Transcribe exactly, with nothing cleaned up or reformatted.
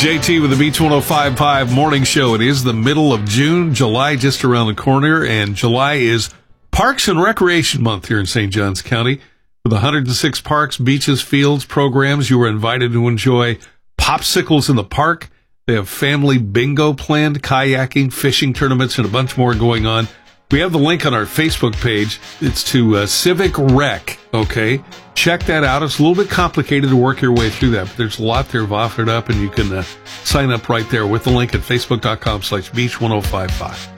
J T with the Beach one oh five point five morning show. It is the middle of June, July just around the corner, and July is Parks and Recreation Month here in Saint Johns County. With one hundred six parks, beaches, fields, programs, you are invited to enjoy popsicles in the park. They have family bingo planned, kayaking, fishing tournaments, and a bunch more going on. We have the link on our Facebook page. It's to uh, Civic Rec, okay? Check that out. It's a little bit complicated to work your way through that, but there's a lot there offered up, and you can uh, sign up right there with the link at facebook.com slash beach1055.